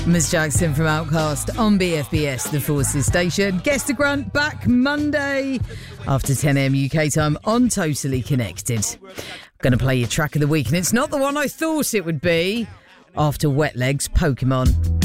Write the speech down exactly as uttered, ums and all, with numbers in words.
Miss Jackson from Outcast on B F B S, the Forces station. Gesta Grunt back Monday after ten a.m. U K time on Totally Connected. I'm going to play your track of the week, and it's not the one I thought it would be. After Wet Legs, Pokemon.